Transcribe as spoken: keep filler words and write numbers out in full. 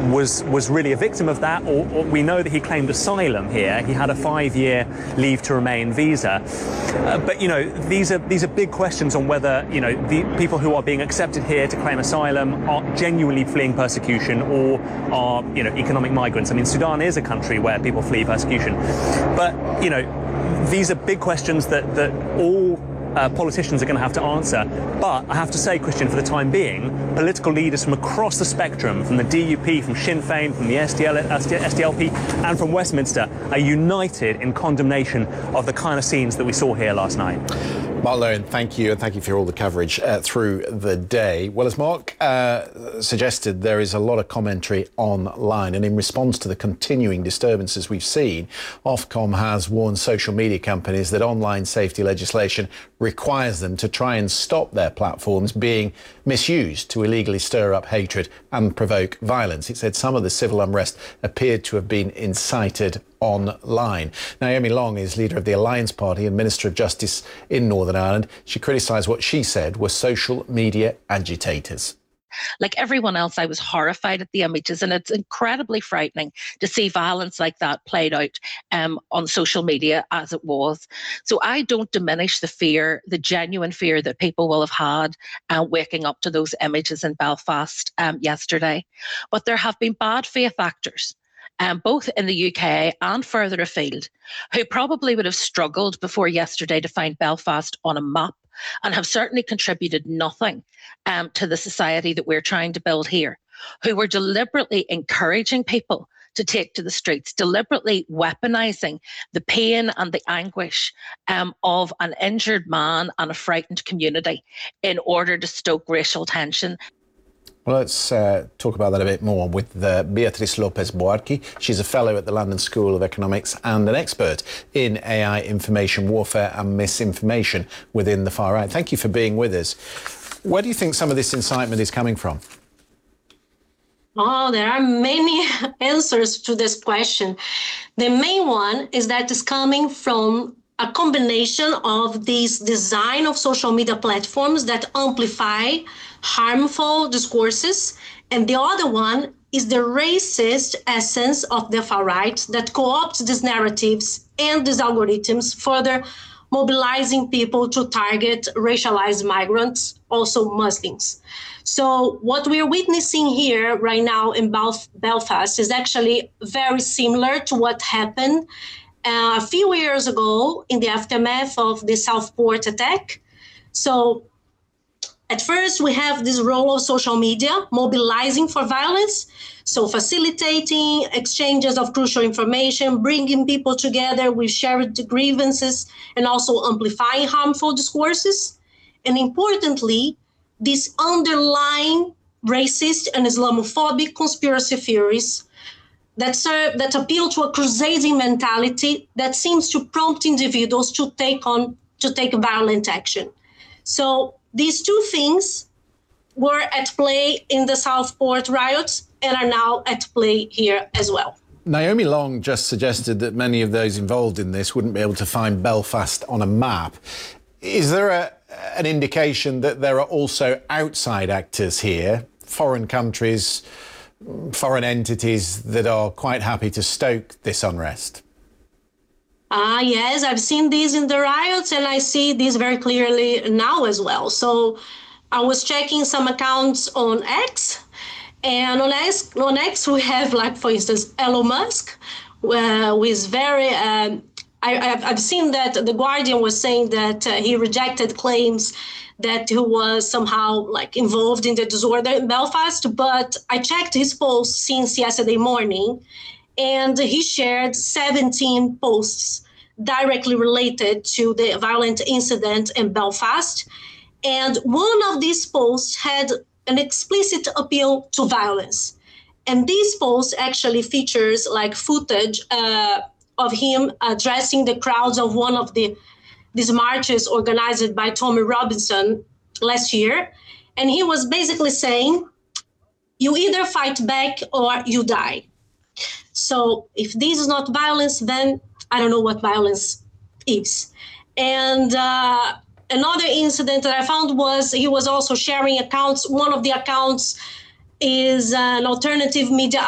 was was really a victim of that, or, or we know that he claimed asylum here. He had a five-year leave to remain visa. Uh, but, you know, these are these are big questions on whether, you know, the people who are being accepted here to claim asylum are genuinely fleeing persecution or are, you know, economic migrants. I mean, Sudan is a country where people flee persecution. But, you know, these are big questions that, that all Uh, politicians are going to have to answer. But I have to say, Christian, for the time being, political leaders from across the spectrum, from the D U P, from Sinn Féin, from the S D L, S D L P, and from Westminster, are united in condemnation of the kind of scenes that we saw here last night. Mark Lowen, thank you, and thank you for all the coverage uh, through the day. Well, as Mark uh, suggested, there is a lot of commentary online, and in response to the continuing disturbances we've seen, Ofcom has warned social media companies that online safety legislation requires them to try and stop their platforms being misused to illegally stir up hatred and provoke violence. It said some of the civil unrest appeared to have been incited online. Naomi Long is leader of the Alliance Party and Minister of Justice in Northern Ireland. She criticised what she said were social media agitators. Like everyone else, I was horrified at the images, and it's incredibly frightening to see violence like that played out um, on social media as it was. So I don't diminish the fear, the genuine fear that people will have had uh, waking up to those images in Belfast um, yesterday. But there have been bad faith actors, Um, both in the U K and further afield, who probably would have struggled before yesterday to find Belfast on a map and have certainly contributed nothing um, to the society that we're trying to build here, who were deliberately encouraging people to take to the streets, deliberately weaponizing the pain and the anguish um, of an injured man and a frightened community in order to stoke racial tension. Well, let's uh, talk about that a bit more with uh, Beatriz Lopez Boarqui. She's a fellow at the London School of Economics and an expert in A I information warfare and misinformation within the far right. Thank you for being with us. Where do you think some of this incitement is coming from? Oh, there are many answers to this question. The main one is that it's coming from a combination of this design of social media platforms that amplify harmful discourses, and the other one is the racist essence of the far right that co-opts these narratives and these algorithms, further mobilizing people to target racialized migrants, also Muslims. So what we're witnessing here right now in Belf- Belfast is actually very similar to what happened uh, a few years ago in the aftermath of the Southport attack. So at first, we have this role of social media mobilizing for violence, so facilitating exchanges of crucial information, bringing people together with shared grievances, and also amplifying harmful discourses. And importantly, these underlying racist and Islamophobic conspiracy theories that serve, that appeal to a crusading mentality that seems to prompt individuals to take on to take violent action. So these two things were at play in the Southport riots and are now at play here as well. Naomi Long just suggested that many of those involved in this wouldn't be able to find Belfast on a map. Is there a, an indication that there are also outside actors here, foreign countries, foreign entities that are quite happy to stoke this unrest? Ah, uh, yes, I've seen these in the riots, and I see these very clearly now as well. So I was checking some accounts on X, and on X, on X we have, like, for instance, Elon Musk, uh, who is very... Um, I, I've, I've seen that The Guardian was saying that uh, he rejected claims that he was somehow, like, involved in the disorder in Belfast, but I checked his posts since yesterday morning, and he shared seventeen posts directly related to the violent incident in Belfast. And one of these posts had an explicit appeal to violence. And these posts actually features like footage uh, of him addressing the crowds of one of the these marches organized by Tommy Robinson last year. And he was basically saying, you either fight back or you die. So if this is not violence, then I don't know what violence is. And uh, another incident that I found was he was also sharing accounts. One of the accounts is an alternative media